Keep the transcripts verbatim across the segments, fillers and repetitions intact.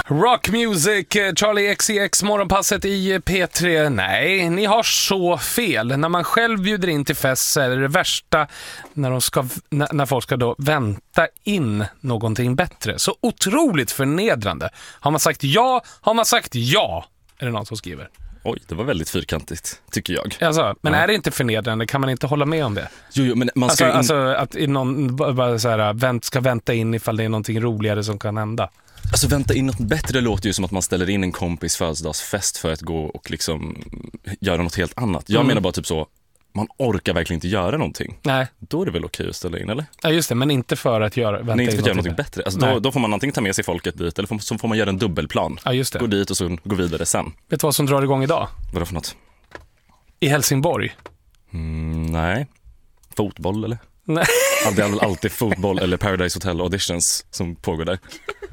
Rock Music, Charlie X C X, morgonpasset i P tre. Nej, ni har så fel. När man själv bjuder in till fest så är det det värsta när, de ska, när, när folk ska då vänta in någonting bättre. Så otroligt förnedrande. Har man sagt ja, har man sagt ja, är det någon som skriver. Oj, det var väldigt fyrkantigt, tycker jag. Alltså, men ja. Är det inte förnedrande? Kan man inte hålla med om det? Jo, jo men man ska alltså, in... alltså att någon bara så här, vänt, ska vänta in ifall det är någonting roligare som kan hända. Alltså vänta in något bättre låter ju som att man ställer in en kompis födelsedagsfest för att gå och liksom göra något helt annat. Jag mm. menar bara typ så, man orkar verkligen inte göra någonting. Nej. Då är det väl okej att ställa in, eller? Ja just det, men inte för att göra, vänta Nej, inte för att in göra något bättre. Alltså då, då får man antingen ta med sig folket dit eller så får man göra en dubbelplan. Ja just det. Gå dit och så gå vidare sen. Vet du vad som drar igång idag? Vadå för något? I Helsingborg. Mm, nej. Fotboll eller? Nej. Det är alltid fotboll eller Paradise Hotel auditions som pågår där.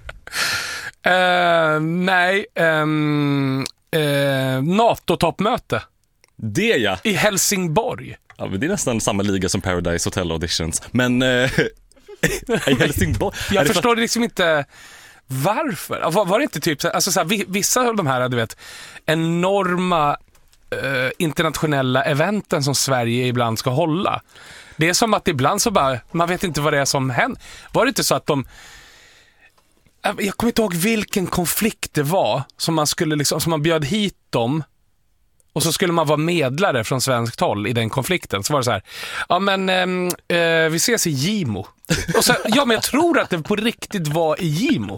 Uh, nej, um, uh, NATO-toppmöte. Det ja. I Helsingborg. Ja, men det är nästan samma liga som Paradise Hotel auditions. Men uh, i Helsingborg. Jag förstår det liksom inte varför. Var, var det inte typ alltså så här, vissa av de här, du vet, enorma uh, internationella eventen som Sverige ibland ska hålla. Det är som att ibland så bara man vet inte vad det är som händer. Var det inte så att de jag kommer inte ihåg vilken konflikt det var som man skulle liksom, som man bjöd hit dem och så skulle man vara medlare från svenskt håll i den konflikten. Så var det så här, ja men eh, vi ses i Gimo. Och så, ja men jag tror att det på riktigt var i Gimo.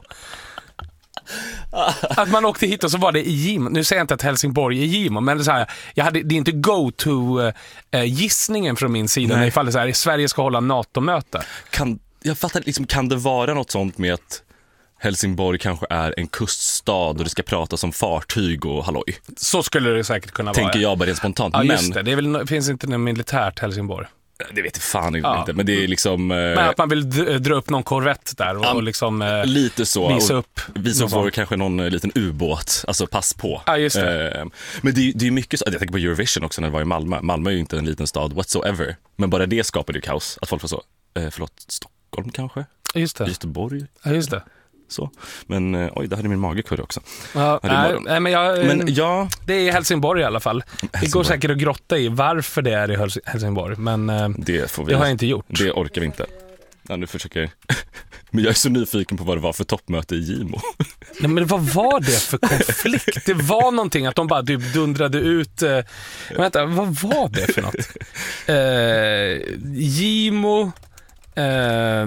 Att man åkte hit och så var det i Gimo. Nu säger jag inte att Helsingborg är Gimo, men det är så här, jag hade, det är inte go-to eh, gissningen från min sida. När ifall det så här, Sverige ska hålla NATO-möte. Kan, jag fattar liksom, kan det vara något sånt med att Helsingborg kanske är en kuststad och det ska pratas om fartyg och halloj? Så skulle det säkert kunna vara. Tänker jag bara rent spontant. Ja, men just det. Det är väl, finns inte något militärt Helsingborg. Det vet jag fan ja. inte, men det är liksom... Men att man vill d- dra upp någon korvett där och, ja, och liksom eh, lite så. visa upp. Visa upp för kanske någon liten ubåt, alltså pass på. Ja, just det. Eh, men det, det är mycket så, jag tänker på Eurovision också när det var i Malmö. Malmö är ju inte en liten stad whatsoever, men bara det skapade ju kaos. Att folk var så, eh, förlåt, Stockholm kanske? Ja, just det. Göteborg? Ja, just det. Så. Men eh, oj, det hade min magekurre också. Ja, nej, nej, men jag, men ja, det är i Helsingborg i alla fall. Helsingborg. Det går säkert att grotta i varför det är i Helsingborg, men eh, det, får vi, det har jag inte gjort. Det orkar vi inte. Ja, nu försöker jag. Men jag är så nyfiken på vad det var för toppmöte i Gimo. Nej, men vad var det för konflikt? Det var någonting att de bara typ dundrade ut eh, vänta, vad var det för något? Eh, Gimo eh,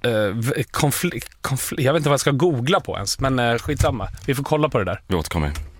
konflikt, konflikt, jag vet inte vad jag ska googla på ens, men eh, skitsamma. Vi får kolla på det där. Vi återkommer.